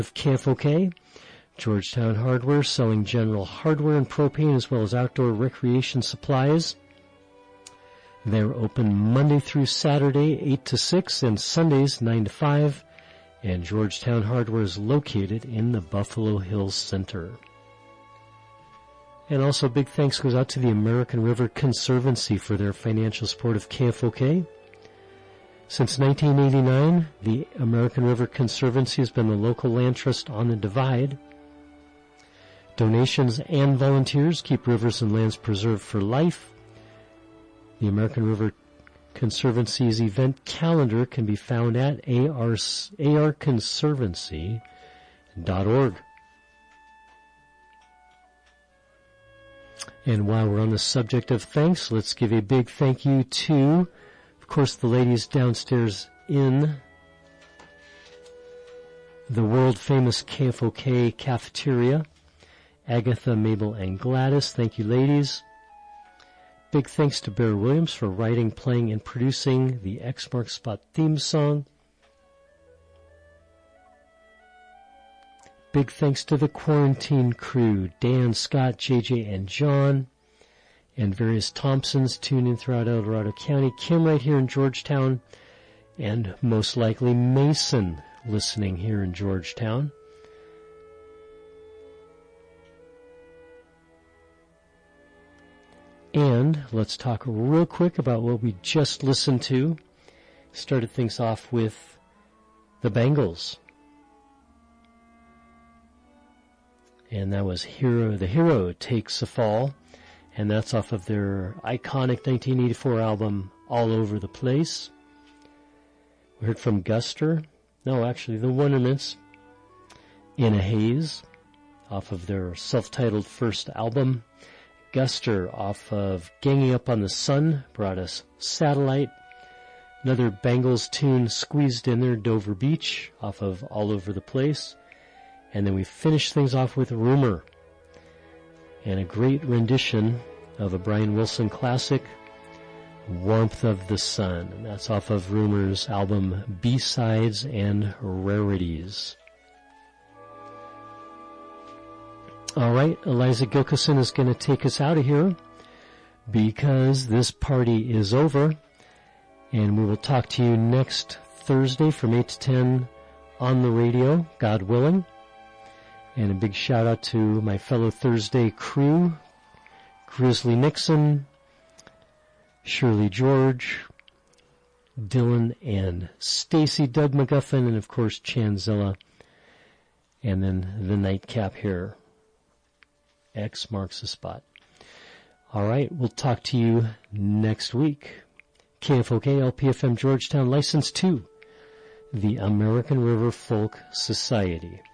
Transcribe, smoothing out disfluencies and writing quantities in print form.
of KFOK, Georgetown Hardware, selling general hardware and propane as well as outdoor recreation supplies. They're open Monday through Saturday, 8 to 6, and Sundays, 9 to 5. And Georgetown Hardware is located in the Buffalo Hills Center. And also big thanks goes out to the American River Conservancy for their financial support of KFOK. Since 1989, the American River Conservancy has been the local land trust on the Divide. Donations and volunteers keep rivers and lands preserved for life. The American River Conservancy's event calendar can be found at arconservancy.org. And while we're on the subject of thanks, let's give a big thank you to, of course, the ladies downstairs in the world-famous KFOK cafeteria, Agatha, Mabel, and Gladys. Thank you, ladies. Big thanks to Bear Williams for writing, playing, and producing the X Marks Spot theme song. Big thanks to the quarantine crew, Dan, Scott, JJ, and John, and various Thompsons tuned in throughout El Dorado County, Kim right here in Georgetown, and most likely Mason listening here in Georgetown. And let's talk real quick about what we just listened to. Started things off with the Bangles. And that was The Hero Takes a Fall. And that's off of their iconic 1984 album, All Over the Place. We heard from Guster. No, actually, the Wonderments. In a Haze, off of their self-titled first album. Guster off of Ganging Up on the Sun brought us Satellite. Another Bangles tune squeezed in there, Dover Beach, off of All Over the Place. And then we finished things off with Rumor and a great rendition of a Brian Wilson classic, Warmth of the Sun. And that's off of Rumor's album B-Sides and Rarities. All right, Eliza Gilkison is going to take us out of here because this party is over, and we will talk to you next Thursday from 8 to 10 on the radio, God willing. And a big shout out to my fellow Thursday crew, Grizzly Nixon, Shirley George, Dylan and Stacy, Doug McGuffin, and of course Chanzilla, and then the nightcap here. X marks the spot. All right, we'll talk to you next week. KFOK LPFM Georgetown, license to the American River Folk Society.